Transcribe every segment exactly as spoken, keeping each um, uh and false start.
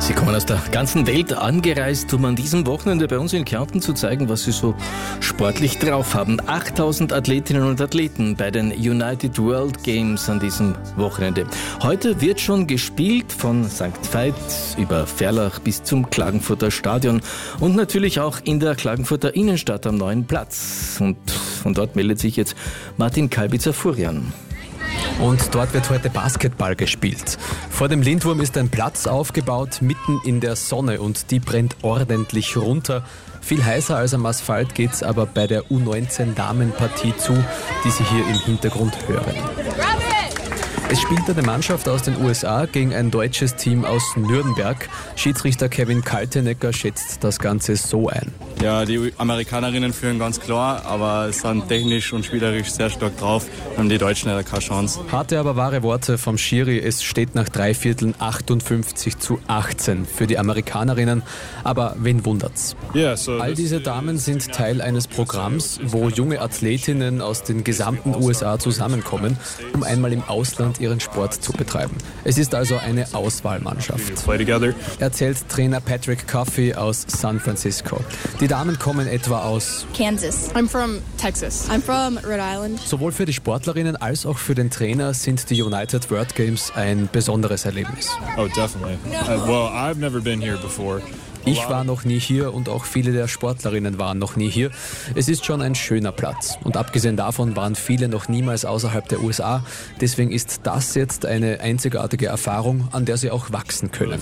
Sie kommen aus der ganzen Welt angereist, um an diesem Wochenende bei uns in Kärnten zu zeigen, was sie so sportlich drauf haben. achttausend Athletinnen und Athleten bei den United World Games an diesem Wochenende. Heute wird schon gespielt von Sankt Veit über Ferlach bis zum Klagenfurter Stadion und natürlich auch in der Klagenfurter Innenstadt am Neuen Platz. Und von dort meldet sich jetzt Martin Kalbitzer-Furian. Und dort wird heute Basketball gespielt. Vor dem Lindwurm ist ein Platz aufgebaut, mitten in der Sonne, und die brennt ordentlich runter. Viel heißer als am Asphalt geht's aber bei der U neunzehn Damenpartie zu, die Sie hier im Hintergrund hören. Es spielt eine Mannschaft aus den U S A gegen ein deutsches Team aus Nürnberg. Schiedsrichter Kevin Kaltenecker schätzt das Ganze so ein. Ja, die Amerikanerinnen führen ganz klar, aber sind technisch und spielerisch sehr stark drauf und die Deutschen haben keine Chance. Harte, aber wahre Worte vom Schiri. Es steht nach drei Vierteln achtundfünfzig zu achtzehn für die Amerikanerinnen. Aber wen wundert's? Yeah, so All diese Damen sind Teil eines Programms, wo junge Athletinnen aus den gesamten U S A zusammenkommen, um einmal im Ausland ihren Sport zu betreiben. Es ist also eine Auswahlmannschaft, erzählt Trainer Patrick Coffey aus San Francisco. Die Damen kommen etwa aus Kansas. I'm from Texas. I'm from Rhode Island. Sowohl für die Sportlerinnen als auch für den Trainer sind die United World Games ein besonderes Erlebnis. Oh, definitely. Uh, well, I've never been here before. Ich war noch nie hier und auch viele der Sportlerinnen waren noch nie hier. Es ist schon ein schöner Platz. Und abgesehen davon waren viele noch niemals außerhalb der U S A. Deswegen ist das jetzt eine einzigartige Erfahrung, an der sie auch wachsen können.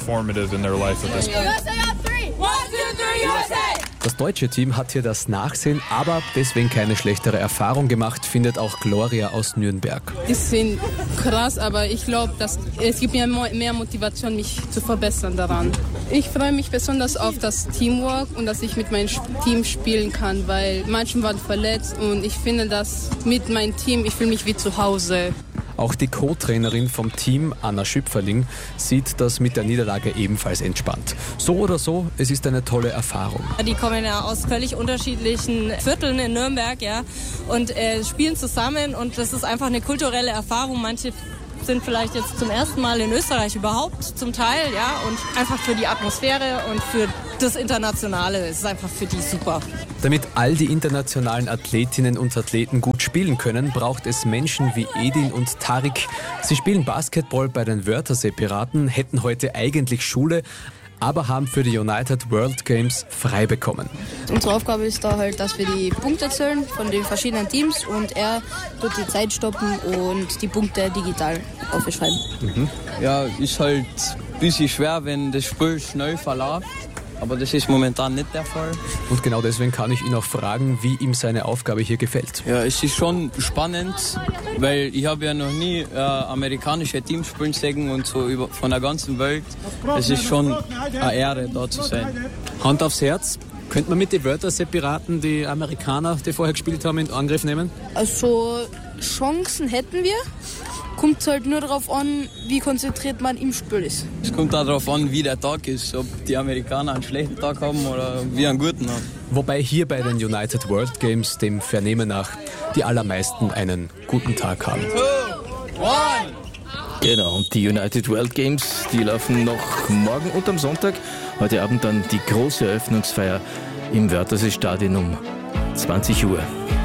Das deutsche Team hat hier das Nachsehen, aber deswegen keine schlechtere Erfahrung gemacht, findet auch Gloria aus Nürnberg. Das sind krass, aber ich glaube, dass es gibt mir mehr Motivation, mich zu verbessern daran. Ich freue mich besonders auf das Teamwork und dass ich mit meinem Team spielen kann, weil manche waren verletzt und ich finde, dass mit meinem Team, ich fühle mich wie zu Hause. Auch die Co-Trainerin vom Team, Anna Schüpferling, sieht das mit der Niederlage ebenfalls entspannt. So oder so, es ist eine tolle Erfahrung. Die kommen ja aus völlig unterschiedlichen Vierteln in Nürnberg, ja, und äh, spielen zusammen, und das ist einfach eine kulturelle Erfahrung. Manche sind vielleicht jetzt zum ersten Mal in Österreich überhaupt zum Teil, ja, und einfach für die Atmosphäre und für das Internationale ist es einfach für die super. Damit all die internationalen Athletinnen und Athleten gut spielen können, braucht es Menschen wie Edin und Tarik. Sie spielen Basketball bei den Wörthersee-Piraten, hätten heute eigentlich Schule, aber haben für die United World Games frei bekommen. Unsere Aufgabe ist da halt, dass wir die Punkte zählen von den verschiedenen Teams und er tut die Zeit stoppen und die Punkte digital aufschreiben. Mhm. Ja, ist halt ein bisschen schwer, wenn das Spiel schnell verläuft. Aber das ist momentan nicht der Fall. Und genau deswegen kann ich ihn auch fragen, wie ihm seine Aufgabe hier gefällt. Ja, es ist schon spannend, weil ich habe ja noch nie äh, amerikanische Teams spielen sehen und so über, von der ganzen Welt. Es ist schon eine Ehre, da zu sein. Hand aufs Herz, könnte man mit den Wörthersee-Piraten die Amerikaner, die vorher gespielt haben, in Angriff nehmen? Also Chancen hätten wir. Kommt halt nur darauf an, wie konzentriert man im Spiel ist. Es kommt auch darauf an, wie der Tag ist, ob die Amerikaner einen schlechten Tag haben oder wir einen guten haben. Wobei hier bei den United World Games dem Vernehmen nach die allermeisten einen guten Tag haben. Two, one. Genau, und die United World Games, die laufen noch morgen und am Sonntag. Heute Abend dann die große Eröffnungsfeier im Wörthersee-Stadion um zwanzig Uhr.